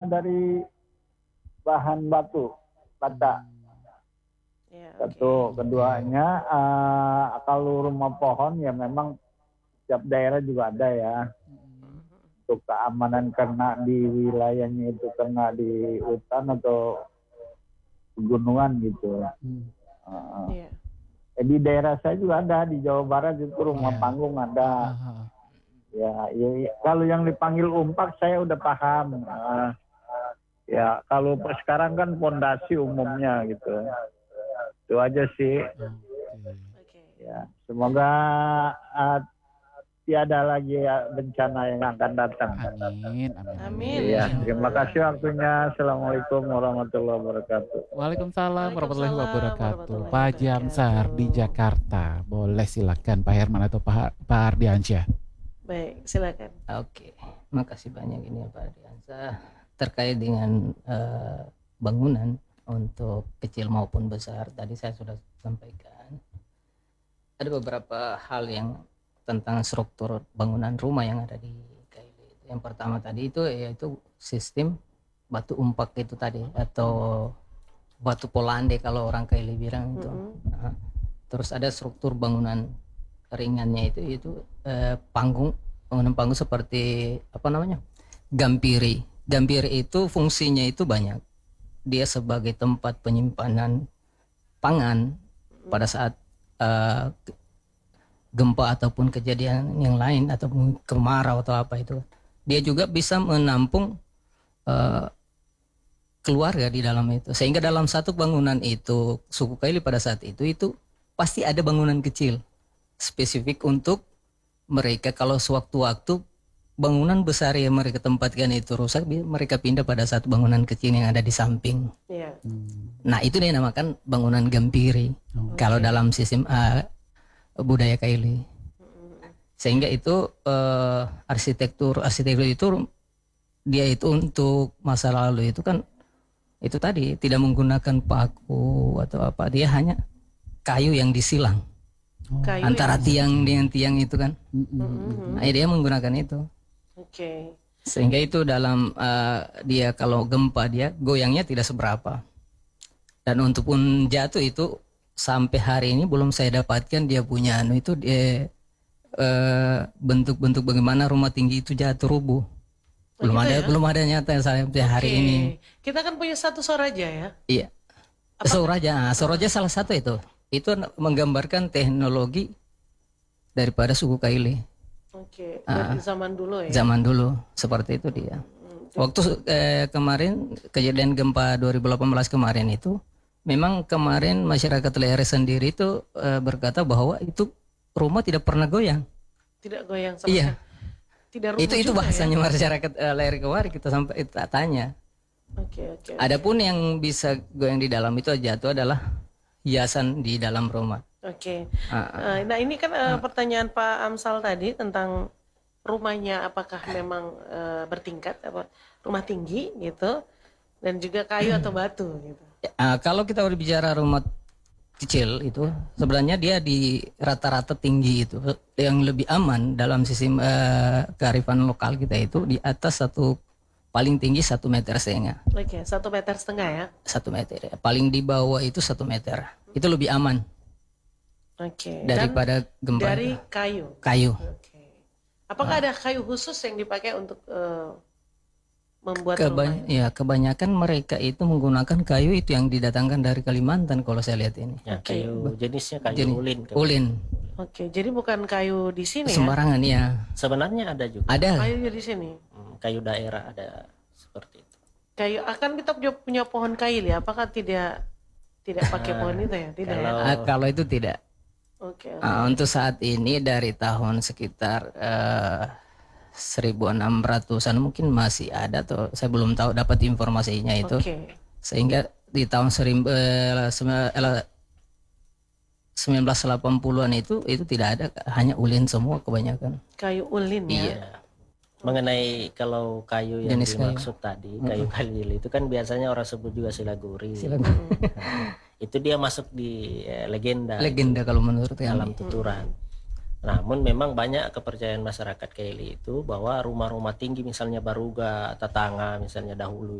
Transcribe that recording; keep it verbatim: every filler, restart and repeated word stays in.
dari bahan batu, bata. Ya, Satu, okay. keduanya uh, kalau rumah pohon ya memang setiap daerah juga ada ya. Untuk keamanan karena di wilayahnya itu karena di hutan atau pegunungan gitu. Hmm. Uh, yeah. eh, di daerah saya juga ada, di Jawa Barat itu rumah yeah. panggung ada. Uh-huh. Ya, ya, ya, kalau yang dipanggil umpak saya udah paham. Uh, ya, kalau sekarang kan pondasi umumnya gitu. Itu aja sih. Okay. Ya, semoga uh, tiada lagi ya bencana yang akan datang. Amin, amin, amin. Ya, terima kasih waktunya. Assalamualaikum warahmatullahi wabarakatuh. Waalaikumsalam warahmatullahi wabarakatuh. Pak Jamsar di Jakarta. Boleh silakan Pak Herman atau Pak Pak Ardiansyah. Baik, silakan. Oke, makasih banyak ini ya Pak Ardiansyah. Terkait dengan uh, bangunan untuk kecil maupun besar, tadi saya sudah sampaikan ada beberapa hal yang tentang struktur bangunan rumah yang ada di K I L I. Yang pertama tadi itu yaitu sistem batu umpak itu tadi atau batu polande kalau orang K I L I bilang itu. Mm-hmm. Nah, terus ada struktur bangunan ringannya itu itu eh, panggung bangunan panggung seperti apa namanya gampiri. Gampiri itu fungsinya itu banyak. Dia sebagai tempat penyimpanan pangan pada saat uh, gempa ataupun kejadian yang lain ataupun kemarau atau apa itu. Dia juga bisa menampung uh, keluarga di dalam itu. Sehingga dalam satu bangunan itu suku K I L I pada saat itu itu pasti ada bangunan kecil spesifik untuk mereka kalau sewaktu-waktu bangunan besar yang mereka tempatkan itu rusak, mereka pindah pada satu bangunan kecil yang ada di samping. Yeah. Hmm. Nah itu dinamakan bangunan gampiri okay. Kalau dalam sistem uh, budaya K I L I. Sehingga itu uh, arsitektur arsitektur itu dia itu untuk masa lalu itu kan itu tadi tidak menggunakan paku atau apa, dia hanya kayu yang disilang oh. antara yang... tiang dengan tiang itu kan. Mm-hmm. Nah dia menggunakan itu. Oke. Okay. Sehingga itu dalam uh, dia kalau gempa dia goyangnya tidak seberapa. Dan untuk pun jatuh itu sampai hari ini belum saya dapatkan dia punya anu itu dia uh, bentuk-bentuk bagaimana rumah tinggi itu jatuh rubuh. Belum oh, gitu ada ya? belum ada nyata sampai okay. hari ini. Kita kan punya satu Soraja ya? Iya. Apa? Soraja, Soraja salah satu itu. Itu menggambarkan teknologi daripada suku K I L I. Oke, dari uh, zaman dulu ya? Zaman dulu, seperti itu dia. Hmm, Waktu eh, kemarin, kejadian gempa dua ribu delapan belas kemarin itu, memang kemarin masyarakat Lere sendiri itu eh, berkata bahwa itu rumah tidak pernah goyang. Tidak goyang sama iya. Tidak itu itu bahasanya ya? Masyarakat eh, Lere kemarin kita sampai kita tanya. Oke, oke. Adapun yang bisa goyang di dalam itu jatuh adalah hiasan di dalam rumah. Oke, okay. uh, nah ini kan uh, pertanyaan Pak Amsal tadi tentang rumahnya apakah memang uh, bertingkat apa rumah tinggi gitu dan juga kayu atau batu gitu. Uh, kalau kita berbicara rumah kecil itu sebenarnya dia di rata-rata tinggi itu yang lebih aman dalam sistem uh, kearifan lokal kita itu di atas satu paling tinggi satu meter setengah. Oke, okay, satu meter setengah ya? Satu meter ya. Paling di bawah itu satu meter. Itu lebih aman. Oke. Okay. Daripada gempa. Dari kayu. Kayu. Oke. Okay. Apakah ah. ada kayu khusus yang dipakai untuk uh, membuat Kebany- rumah? Ya, kebanyakan mereka itu menggunakan kayu itu yang didatangkan dari Kalimantan kalau saya lihat ini. Ya, kayu okay. jenisnya kayu Jenis, ulin. Ulin. Oke, okay, jadi bukan kayu di sini sembarangan ya? ya. Sebenarnya ada juga. Ada. Kayu di sini. Hmm, kayu daerah ada seperti itu. Kayu akan kita punya, punya pohon kail ya? Apakah tidak tidak pakai pohon itu ya? Tidak. Kalau, ya? Uh, kalau itu tidak. Oke. Okay, okay. Uh, untuk saat ini dari tahun sekitar uh, seribu enam ratusan mungkin masih ada tuh. Saya belum tahu dapat informasinya itu. Okay. Sehingga di tahun seribu sembilan belas delapan puluhan itu itu tidak ada, hanya ulin semua kebanyakan. Kayu ulin ya. Iya. Mengenai kalau kayu yang jenis dimaksud kayu. tadi, kayu K I L I itu kan biasanya orang sebut juga silaguri. Silaguri. Nah, itu dia masuk di eh, legenda. Legenda kalau menurut dalam kami. tuturan. Namun memang banyak kepercayaan masyarakat K I L I itu bahwa rumah-rumah tinggi misalnya Baruga, Tatanga misalnya dahulu